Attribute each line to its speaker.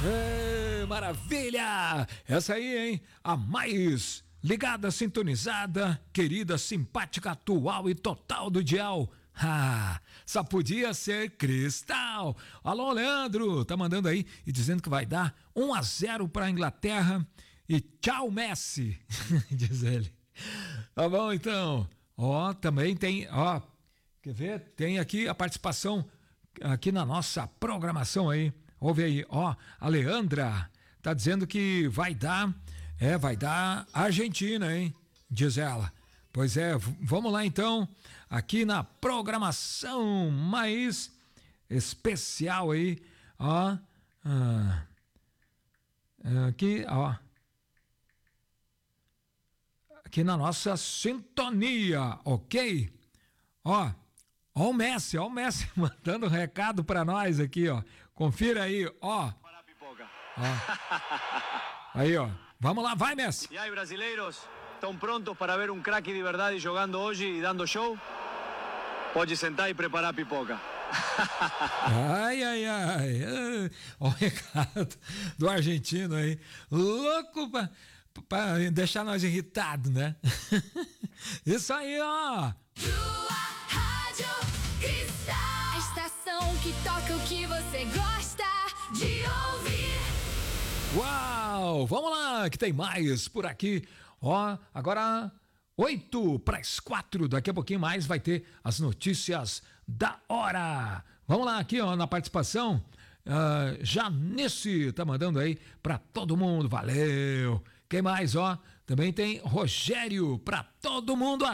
Speaker 1: Maravilha! Essa aí, hein? A mais ligada, sintonizada, querida, simpática, atual e total do dial. Só podia ser Cristal. Alô, Leandro, tá mandando aí e dizendo que vai dar 1-0 para a Inglaterra e tchau, Messi, diz ele. Tá bom, então. Também tem, quer ver? Tem aqui a participação aqui na nossa programação aí. Ouve aí, a Leandra tá dizendo que vai dar Argentina, hein? Diz ela. Pois é, vamos lá então, aqui na programação mais especial aí, aqui na nossa sintonia, ok? Ó o Messi mandando recado pra nós aqui, confira aí, aí, vamos lá, vai, Messi.
Speaker 2: E aí, brasileiros, estão prontos para ver um craque de verdade jogando hoje e dando show? Pode sentar e preparar a pipoca.
Speaker 1: Ai, o recado do argentino aí, louco pra deixar nós irritados, né? Isso aí,
Speaker 3: A estação que toca o que você gosta de ouvir.
Speaker 1: Uau, vamos lá, que tem mais por aqui. Agora 3:08, daqui a pouquinho mais vai ter as notícias da hora. Vamos lá, aqui na participação, Janice tá mandando aí pra todo mundo, valeu. Quem mais, também tem Rogério, pra todo mundo